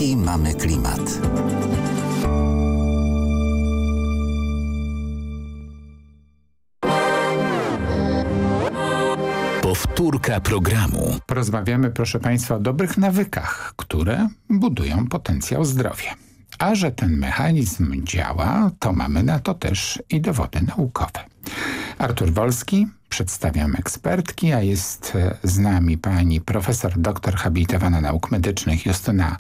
Taki mamy klimat. Powtórka programu. Porozmawiamy, proszę Państwa, o dobrych nawykach, które budują potencjał zdrowia. A że ten mechanizm działa, to mamy na to też i dowody naukowe. Artur Wolski, przedstawiam ekspertki, a jest z nami pani profesor doktor habilitowana nauk medycznych Justyna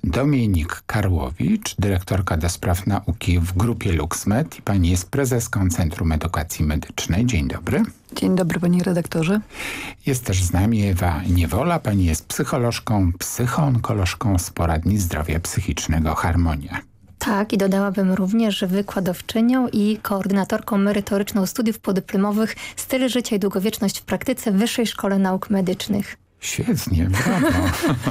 Dominik-Karłowicz, dyrektorka do spraw nauki w grupie LuxMed i pani jest prezeską Centrum Edukacji Medycznej. Dzień dobry. Dzień dobry, panie redaktorze. Jest też z nami Ewa Niewola. Pani jest psycholożką, psychoonkolożką z poradni zdrowia psychicznego Harmonia. Tak, i dodałabym również, że wykładowczynią i koordynatorką merytoryczną studiów podyplomowych Styl życia i długowieczność w praktyce w Wyższej Szkole Nauk Medycznych. Świetnie, brawo.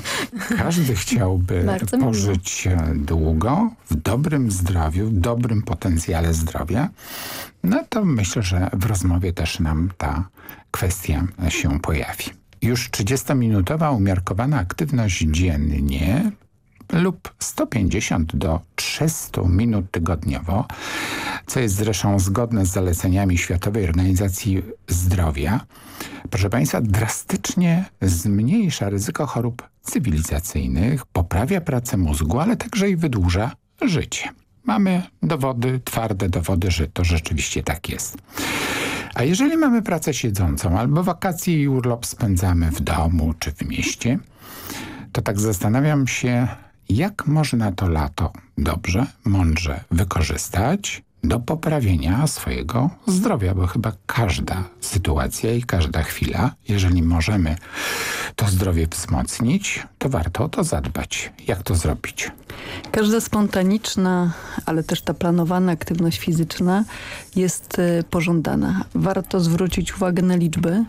Każdy chciałby pożyć długo, w dobrym zdrowiu, w dobrym potencjale zdrowia. No to myślę, że w rozmowie też nam ta kwestia się pojawi. Już 30-minutowa umiarkowana aktywność dziennie lub 150 do 300 minut tygodniowo, co jest zresztą zgodne z zaleceniami Światowej Organizacji Zdrowia, proszę Państwa, drastycznie zmniejsza ryzyko chorób cywilizacyjnych, poprawia pracę mózgu, ale także i wydłuża życie. Mamy dowody, twarde dowody, że to rzeczywiście tak jest. A jeżeli mamy pracę siedzącą albo wakacje i urlop spędzamy w domu czy w mieście, to tak zastanawiam się, jak można to lato dobrze, mądrze wykorzystać do poprawienia swojego zdrowia, bo chyba każda sytuacja i każda chwila, jeżeli możemy to zdrowie wzmocnić, to warto o to zadbać. Jak to zrobić? Każda spontaniczna, ale też ta planowana aktywność fizyczna jest pożądana. Warto zwrócić uwagę na liczby.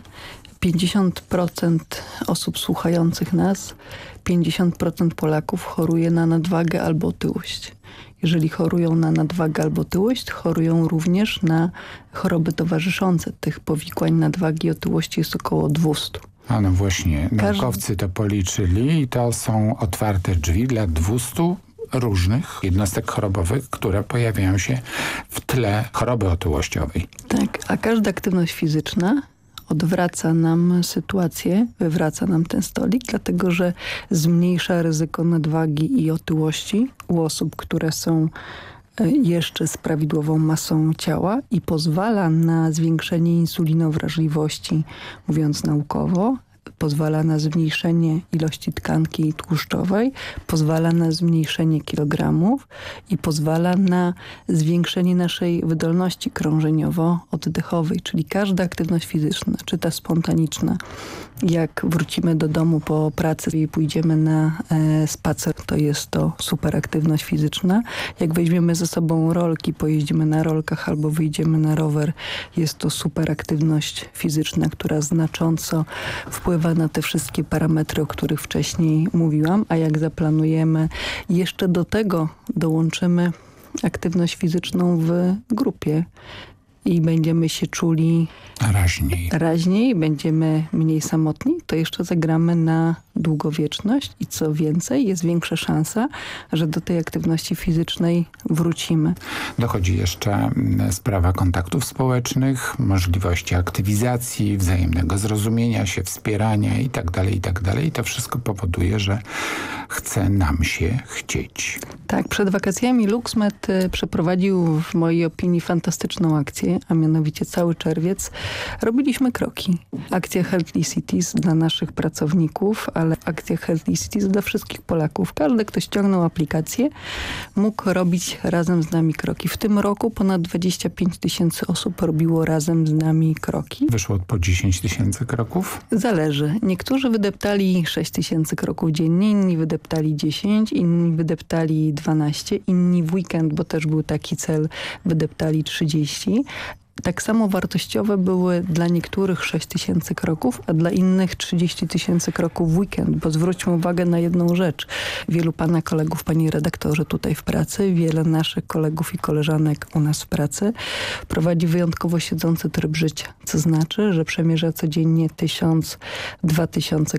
50% osób słuchających nas, 50% Polaków choruje na nadwagę albo otyłość. Jeżeli chorują na nadwagę albo otyłość, chorują również na choroby towarzyszące. Tych powikłań nadwagi i otyłości jest około 200. A no właśnie, naukowcy to policzyli i to są otwarte drzwi dla 200 różnych jednostek chorobowych, które pojawiają się w tle choroby otyłościowej. Tak, a każda aktywność fizyczna odwraca nam sytuację, wywraca nam ten stolik, dlatego że zmniejsza ryzyko nadwagi i otyłości u osób, które są jeszcze z prawidłową masą ciała i pozwala na zwiększenie insulinowrażliwości, mówiąc naukowo, pozwala na zmniejszenie ilości tkanki tłuszczowej, pozwala na zmniejszenie kilogramów i pozwala na zwiększenie naszej wydolności krążeniowo-oddechowej, czyli każda aktywność fizyczna, czy ta spontaniczna. Jak wrócimy do domu po pracy i pójdziemy na spacer, to jest to super aktywność fizyczna. Jak weźmiemy ze sobą rolki, pojeździmy na rolkach albo wyjdziemy na rower, jest to super aktywność fizyczna, która znacząco wpływa na te wszystkie parametry, o których wcześniej mówiłam, a jak zaplanujemy, jeszcze do tego dołączymy aktywność fizyczną w grupie i będziemy się czuli raźniej, będziemy mniej samotni, to jeszcze zagramy na długowieczność i co więcej, jest większa szansa, że do tej aktywności fizycznej wrócimy. Dochodzi jeszcze sprawa kontaktów społecznych, możliwości aktywizacji, wzajemnego zrozumienia się, wspierania i tak dalej, i tak dalej. I to wszystko powoduje, że chce nam się chcieć. Tak, przed wakacjami LuxMed przeprowadził w mojej opinii fantastyczną akcję, a mianowicie cały czerwiec robiliśmy kroki. Akcja Healthy Cities dla naszych pracowników, ale akcja Healthy Cities dla wszystkich Polaków. Każdy, kto ściągnął aplikację, mógł robić razem z nami kroki. W tym roku ponad 25 000 osób robiło razem z nami kroki. Wyszło po 10 000 kroków? Zależy. Niektórzy wydeptali 6 000 kroków dziennie, inni wydeptali 10, inni wydeptali 12, inni w weekend, bo też był taki cel, wydeptali 30. Tak samo wartościowe były dla niektórych 6 000 kroków, a dla innych 30 000 kroków w weekend, bo zwróćmy uwagę na jedną rzecz. Wielu pana kolegów, panie redaktorze, tutaj w pracy, wiele naszych kolegów i koleżanek u nas w pracy prowadzi wyjątkowo siedzący tryb życia, co znaczy, że przemierza codziennie 1000-2000